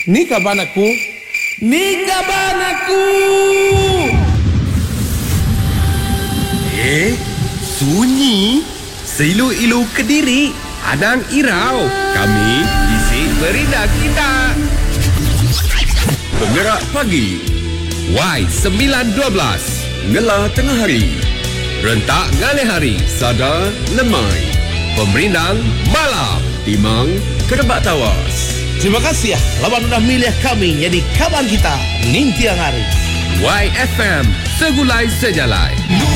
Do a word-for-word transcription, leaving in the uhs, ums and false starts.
Ni kaban aku. Ni kaban aku. Eh, sunyi. Seilu-ilu Kediri. Anang Irau. Kami isi berita kita. Penggerak pagi. Y sembilan dua belas. Ngelah tengah hari. Rentak ngalih hari. Sada lemai. Pemerindang malam. Timang kerebak tawas. Terima kasih ya, lawan sudah milih kami jadi kawan kita Nintiang Hari. Y F M Segulai Sejalai.